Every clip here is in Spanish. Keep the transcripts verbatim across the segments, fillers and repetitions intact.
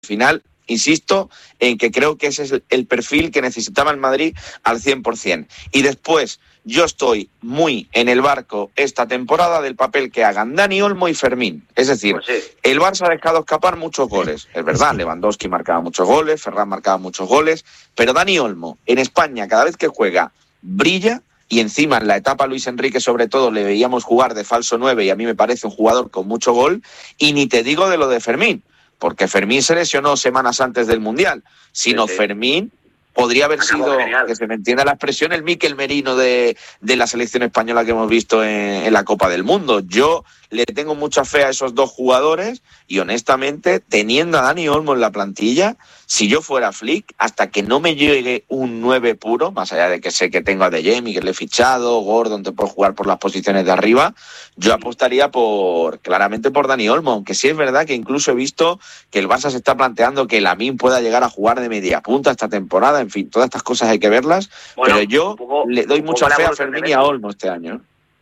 final, insisto en que creo que ese es el perfil que necesitaba el Madrid al cien por ciento. Y después, yo estoy muy en el barco esta temporada del papel que hagan Dani Olmo y Fermín. Es decir, pues sí. El Barça ha dejado escapar muchos goles. Es verdad, Lewandowski marcaba muchos goles, Ferran marcaba muchos goles, pero Dani Olmo en España, cada vez que juega, brilla. Y encima en la etapa Luis Enrique sobre todo le veíamos jugar de falso nueve y a mí me parece un jugador con mucho gol. Y ni te digo de lo de Fermín, porque Fermín se lesionó semanas antes del Mundial, sino sí, sí. Fermín podría haber Acabó sido, genial. Que se me entienda la expresión, el Mikel Merino de, de la selección española que hemos visto en, en la Copa del Mundo. Yo le tengo mucha fe a esos dos jugadores y honestamente, teniendo a Dani Olmo en la plantilla, si yo fuera Flick, hasta que no me llegue un nueve puro, más allá de que sé que tengo a De Jong, que le he fichado, Gordon te puede jugar por las posiciones de arriba, yo apostaría por claramente por Dani Olmo, aunque sí es verdad que incluso he visto que el Barça se está planteando que Lamine pueda llegar a jugar de media punta esta temporada, en fin, todas estas cosas hay que verlas, bueno, pero yo poco, le doy mucha fe a Fermín y a Olmo este año.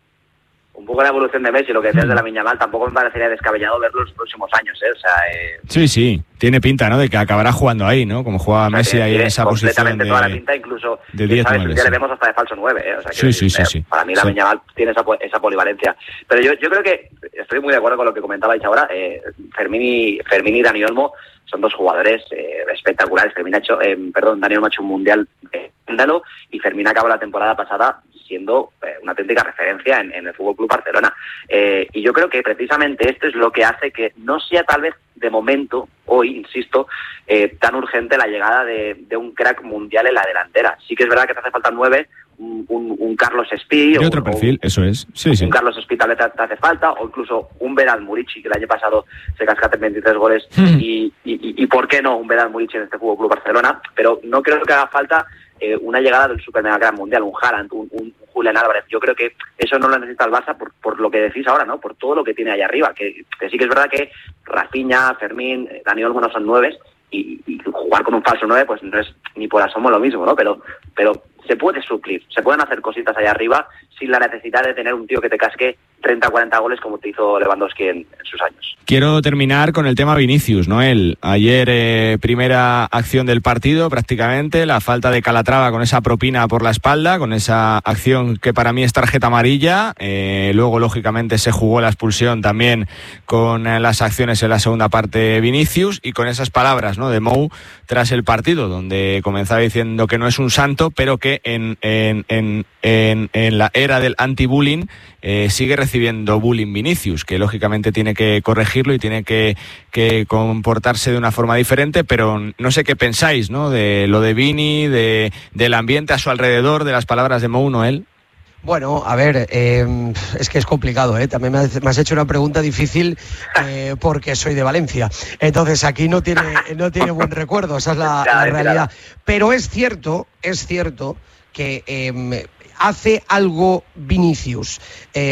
Un poco la evolución de Messi, lo que decías de Lamine Yamal, tampoco me parecería descabellado verlo en los próximos años, ¿eh? O sea, eh... Sí, sí, tiene pinta, ¿no?, de que acabará jugando ahí, ¿no?, como jugaba o sea, Messi ahí en esa posición de... Completamente toda la pinta, incluso, de diez, ¿sabes? nueve, Ya sí. le vemos hasta de falso nueve, ¿eh? O sea, que sí, sí, sí, eh, sí. Para mí sí. Lamine Yamal tiene esa, esa polivalencia. Pero yo, yo creo que estoy muy de acuerdo con lo que comentabais ahora. Eh, Fermín, y, Fermín y Dani Olmo son dos jugadores eh, espectaculares. Fermín ha hecho, eh, perdón, Dani Olmo ha hecho un mundial escándalo y Fermín acabó la temporada pasada siendo eh, una auténtica referencia en, en el Fútbol Club Barcelona. Eh, y yo creo que precisamente esto es lo que hace que no sea tal vez de momento, hoy, insisto, eh, tan urgente la llegada de, de un crack mundial en la delantera. Sí que es verdad que te hace falta nueve, un, un, un Carlos Espí. De otro un, perfil, o, eso es. Sí, un sí. Carlos Espí tal vez te, te hace falta, o incluso un Vedat Murici, que el año pasado se cascate en veintitrés goles, mm. y, y, y por qué no un Vedat Murici en este Fútbol Club Barcelona, pero no creo que haga falta eh, una llegada del super mega gran mundial, un Haaland, un, un Julián Álvarez. Yo creo que eso no lo necesita el Barça por, por lo que decís ahora, ¿no? Por todo lo que tiene allá arriba, que, que sí que es verdad que Rafinha, Fermín, Dani Olmo no son nueves y, y jugar con un falso nueve pues no es ni por asomo lo mismo, ¿no? Pero, pero se puede suplir, se pueden hacer cositas allá arriba sin la necesidad de tener un tío que te casque treinta o cuarenta goles como te hizo Lewandowski en, en sus años. Quiero terminar con el tema Vinicius, Noel. Ayer eh, primera acción del partido prácticamente, la falta de Calatrava con esa propina por la espalda, con esa acción que para mí es tarjeta amarilla, eh, luego lógicamente se jugó la expulsión también con eh, las acciones en la segunda parte de Vinicius y con esas palabras, ¿no?, de Mou tras el partido, donde comenzaba diciendo que no es un santo, pero que en, en, en, en, en la era del anti-bullying eh, sigue recibiendo bullying Vinicius, que lógicamente tiene que corregirlo y tiene que, que comportarse de una forma diferente, pero no sé qué pensáis, ¿no?, de lo de Vini, de, del ambiente a su alrededor, de las palabras de Mou, Noel. Bueno, a ver, eh, es que es complicado, ¿eh? También me has, me has hecho una pregunta difícil eh, porque soy de Valencia. Entonces aquí no tiene, no tiene buen recuerdo, esa es la, la realidad. Pero es cierto, es cierto que eh, hace algo Vinicius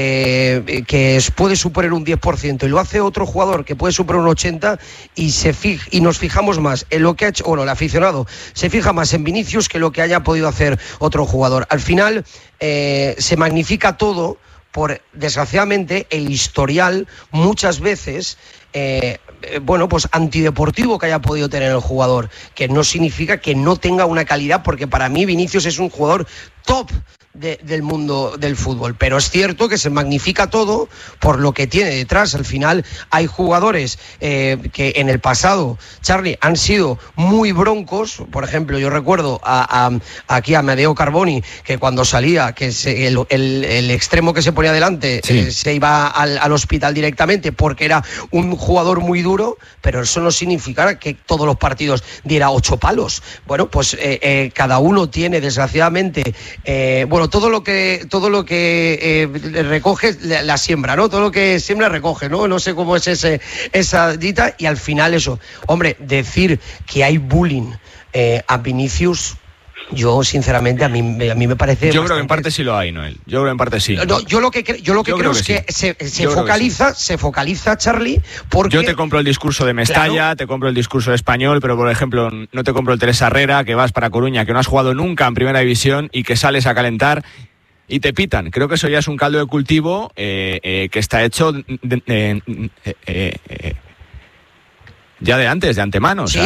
eh, que puede superar un diez por ciento y lo hace otro jugador que puede superar un ochenta por ciento y, se fij, y nos fijamos más en lo que ha hecho, bueno, el aficionado se fija más en Vinicius que lo que haya podido hacer otro jugador. Al final eh, se magnifica todo por, desgraciadamente, el historial muchas veces eh, eh, bueno, pues antideportivo que haya podido tener el jugador, que no significa que no tenga una calidad, porque para mí Vinicius es un jugador top de, del mundo del fútbol, pero es cierto que se magnifica todo por lo que tiene detrás. Al final hay jugadores eh, que en el pasado, Charlie, han sido muy broncos. Por ejemplo, yo recuerdo a, a, aquí a Amedeo Carboni, que cuando salía, que se, el, el, el extremo que se ponía delante sí. eh, se iba al, al hospital directamente porque era un jugador muy duro, pero eso no significa que todos los partidos diera ocho palos. Bueno, pues eh, eh, cada uno tiene, desgraciadamente, eh, bueno, todo lo que todo lo que eh, recoge la, la siembra, ¿no? Todo lo que siembra recoge, ¿no? No sé cómo es ese esa dita, y al final eso, hombre, decir que hay bullying eh, a Vinicius, yo sinceramente a mí a mí me parece yo creo que en parte sí lo hay, Noel. Yo creo que en parte sí. No, yo lo que cre- yo lo que yo creo, creo que es que sí. se, se focaliza, sí. se focaliza, Charlie, porque yo te compro el discurso de Mestalla, claro. te compro el discurso de Español, pero por ejemplo no te compro el Teresa Herrera, que vas para Coruña, que no has jugado nunca en Primera División y que sales a calentar y te pitan. Creo que eso ya es un caldo de cultivo eh, eh, que está hecho de, de, de, de, de, Ya de antes, de antemano. Sí, o sea,